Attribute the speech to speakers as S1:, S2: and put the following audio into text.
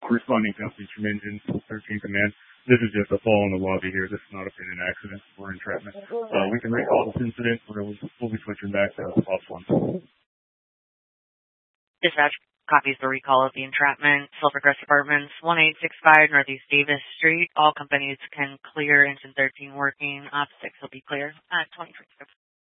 S1: responding to from engines, 13 command. This is just a fall in the lobby here. This is not a pin accident or entrapment. We can recall this incident. We'll be switching back to Ops 1.
S2: Dispatch copies the recall of the entrapment. Silvercrest Apartments, 1865 Northeast Davis Street. All companies can clear engine 13 working. Op 6 will be clear at 2026.